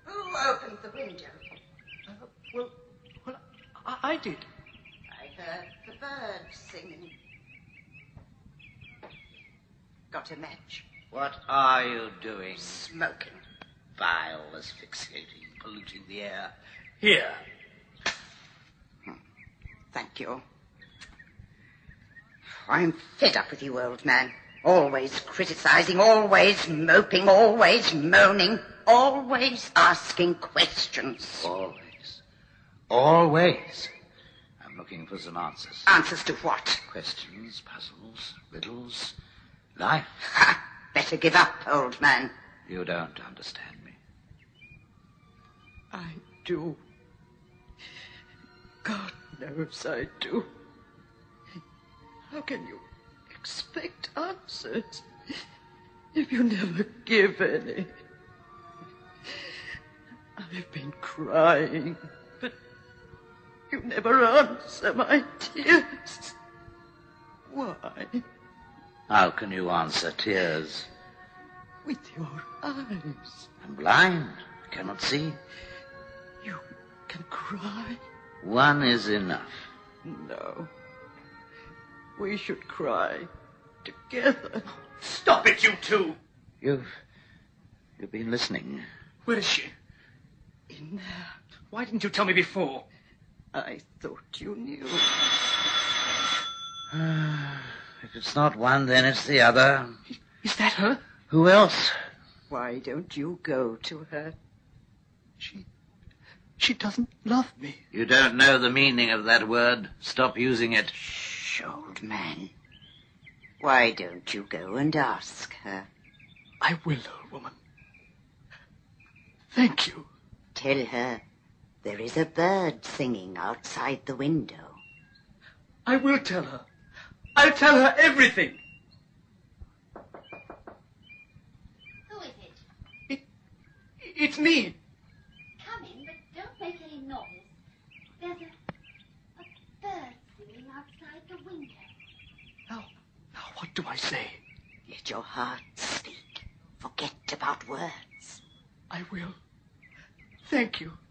Who opened the window? Well, I did. I heard the birds singing. Got a match? What are you doing? Smoking. Vile, asphyxiating, polluting the air. Here. Thank you. I'm fed up with you, old man. Always criticizing, always moping, always moaning, always asking questions. Always. Always. I'm looking for some answers. Answers to what? Questions, puzzles, riddles, life. Ha! Better give up, old man. You don't understand me. I do. God knows I do. How can you expect answers if you never give any? I've been crying, but you never answer my tears. Why? How can you answer tears? With your eyes. I'm blind. Cannot see. You can cry. One is enough. No. We should cry together. Stop it, you two! You've been listening. Where is she? In there. Why didn't you tell me before? I thought you knew. If it's not one, then it's the other. Is that her? Who else? Why don't you go to her? She doesn't love me. You don't know the meaning of that word. Stop using it. Shh, old man. Why don't you go and ask her? I will, old woman. Thank you. Tell her there is a bird singing outside the window. I will tell her. I'll tell her everything. Who is it? It's me. Come in, but don't make any noise. There's a bird singing outside the window. Now, what do I say? Let your heart speak. Forget about words. I will. Thank you.